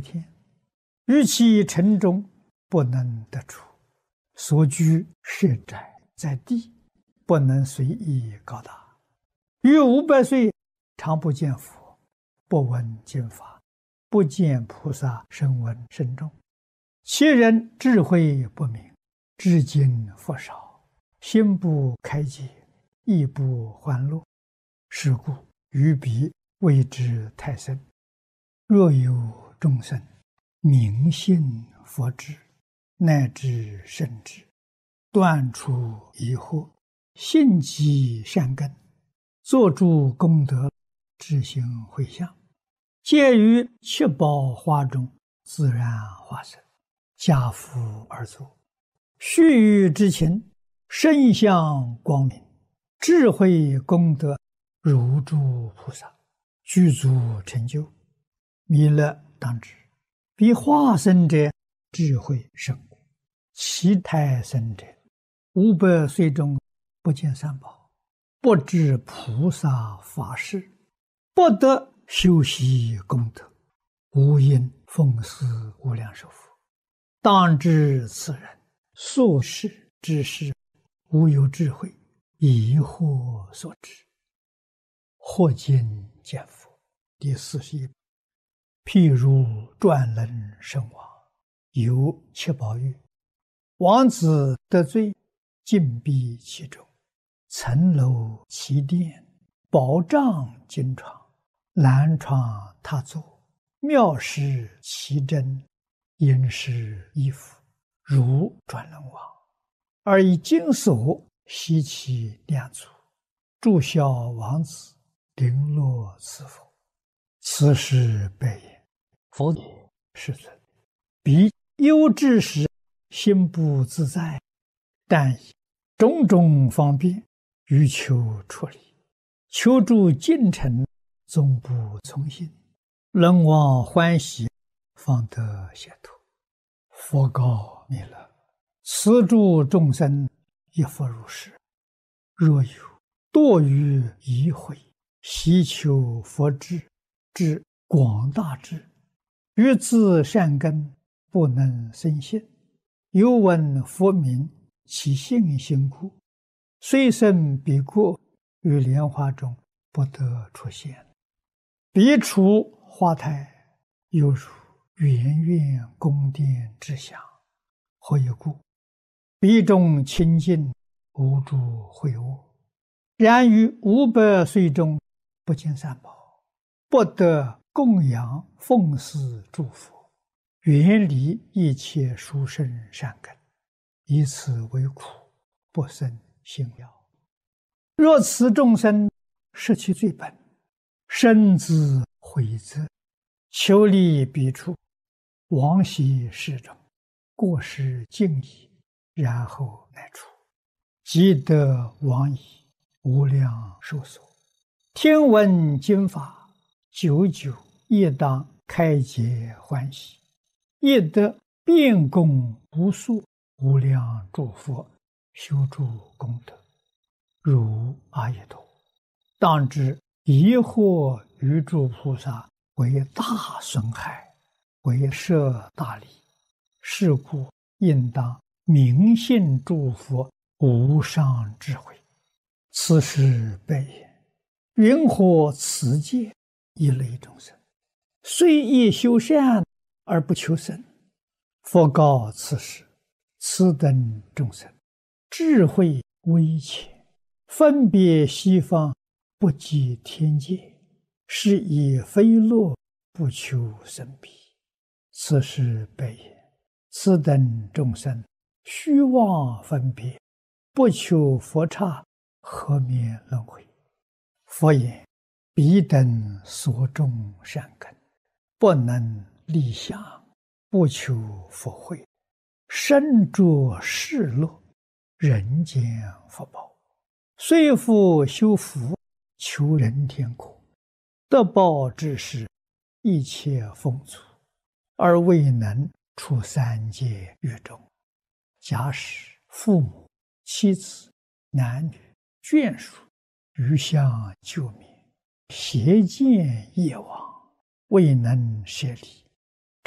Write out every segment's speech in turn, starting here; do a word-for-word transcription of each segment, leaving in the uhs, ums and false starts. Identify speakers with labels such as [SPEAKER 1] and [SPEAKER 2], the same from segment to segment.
[SPEAKER 1] 天，于其城中不能得出，所居舍宅在地，不能随意高大。于五百岁常不见佛，不闻经法，不见菩萨声闻甚众。其人智慧不明，至今复少，心不开解，意不欢乐。是故于彼谓之太甚。若有众生明信佛智，乃至圣智，断除疑惑，信积善根，作诸功德，自行回向，皆于七宝花中自然化身，家福而作。须臾之情，身相光明，智慧功德如诸菩萨，具足成就。弥勒当知，彼化身者智慧甚故，其胎生者五百岁中不见三宝，不知菩萨法事，不得修习功德，无因奉事无量寿佛。当知此人所事之事，无有智慧，疑惑所致。或今见佛第四十一。譬如转轮圣王，有七宝玉，王子得罪，禁闭其中，层楼其殿，宝帐金床，蓝床榻座，妙饰其真，殷实衣服，如转轮王，而以金锁悉其两足，祝孝王子，绫罗赐福。此时白言：佛也，世尊，彼忧之时，心不自在，但以种种方便，欲求出离，求助进程，终不从心，人望欢喜，方得解脱。佛告弥勒：此诸众生亦复如是。若有堕于疑慧，希求佛智之广大智，欲自善根，不能生信，又闻佛名，其信心故，虽生彼国，于莲花中不得出现。彼处花台，犹如圆圆宫殿之祥。何以故？彼中清净，无诸秽恶。然于五百岁中，不见三宝，不得供养奉祀诸佛，远离一切殊胜善根，以此为苦，不生信要。若此众生失其最本，深自悔责，求离彼处，往昔世中，过失尽已，然后乃出，即得往矣，无量寿所。听闻经法，久久亦当开解欢喜，亦得遍供无数无量诸佛，修诸功德，如阿逸多。当知疑惑于诸菩萨为大损害，为摄大利。是故应当明信诸佛无上智慧。此时白言：云何此界一类众生，虽亦修善而不求生？佛告此时：此等众生智慧微浅，分别西方，不及天界，是以非乐，不求生彼。此时白言：此等众生虚妄分别，不求佛刹，何免轮回？佛言：彼等所种善根，不能立想，不求佛慧，身着世乐，人间福报，虽复修福，求人天国，得报之时，一切丰足，而未能出三界狱中。假使父母、妻子、男女、眷属余相救灭，邪见业往，未能舍离，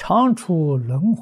[SPEAKER 1] 常处轮回。